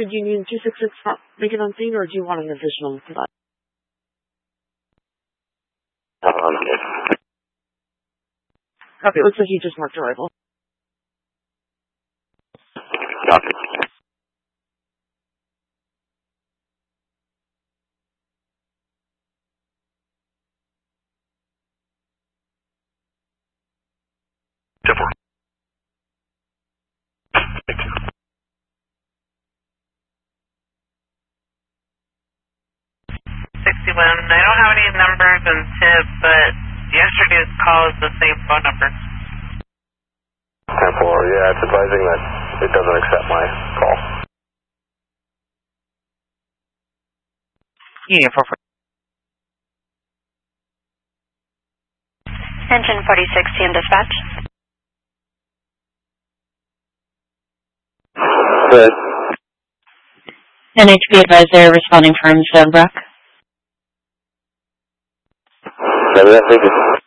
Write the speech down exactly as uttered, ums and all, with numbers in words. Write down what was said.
Did you need two six six make it on scene, or do you want an additional for that? Um, Copy. It looks like you just marked arrival. copy. Temper. sixty-one. I don't have any numbers in tip, but yesterday's call is the same phone number. ten four, yeah, it's advising that it doesn't accept my call. Union four four. Engine forty sixty in dispatch. Good. N H B advisor responding from Stonebrook. Maybe that figure.